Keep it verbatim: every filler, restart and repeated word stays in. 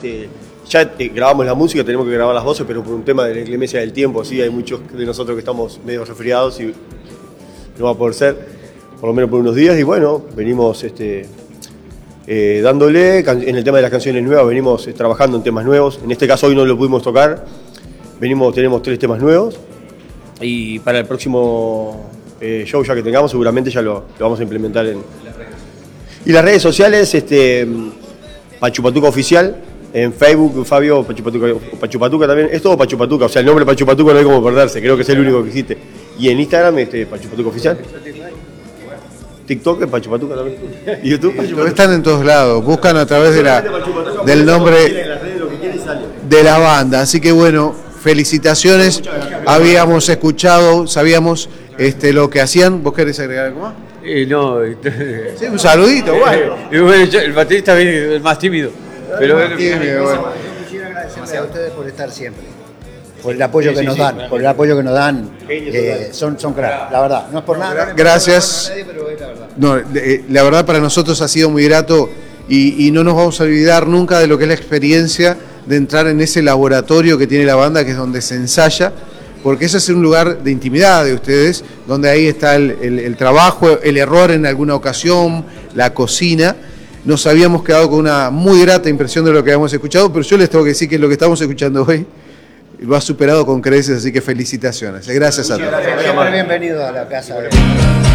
este, ya eh, grabamos la música, tenemos que grabar las voces, pero por un tema de la inclemencia del tiempo, sí, hay muchos de nosotros que estamos medio resfriados y no va a poder ser, por lo menos por unos días, y bueno, venimos este, eh, dándole, en el tema de las canciones nuevas, venimos eh, trabajando en temas nuevos, en este caso hoy no lo pudimos tocar, venimos, tenemos tres temas nuevos, y para el próximo eh, show ya que tengamos, seguramente ya lo, lo vamos a implementar en... Y las redes sociales, este, Pachupatuca Oficial, en Facebook, Fabio Pachupatuca, Pachupatuca también, es todo Pachupatuca, o sea, el nombre Pachupatuca no hay como perderse, creo que es el único que existe. Y en Instagram, este, Pachupatuca Oficial. TikTok, Pachupatuca también. Y YouTube, Pachupatuca. Están en todos lados, buscan a través de la, del nombre de la banda. Así que bueno, felicitaciones. Habíamos escuchado, sabíamos este, lo que hacían. ¿Vos querés agregar algo más? Eh, no, sí, un saludito, bueno. Eh, bueno yo, el baterista viene el más tímido. Pero el más tímido, bueno. Quisiera agradecerle a ustedes por estar siempre, por el apoyo que nos dan, por el apoyo que nos dan, eh, son, son cracks, la verdad, no es por nada. Gracias. No, la verdad para nosotros ha sido muy grato y, y no nos vamos a olvidar nunca de lo que es la experiencia de entrar en ese laboratorio que tiene la banda, que es donde se ensaya, porque ese es un lugar de intimidad de ustedes, donde ahí está el, el, el trabajo, el error en alguna ocasión, la cocina. Nos habíamos quedado con una muy grata impresión de lo que habíamos escuchado, pero yo les tengo que decir que lo que estamos escuchando hoy lo ha superado con creces, así que felicitaciones. Gracias a todos. Siempre bienvenido a la casa.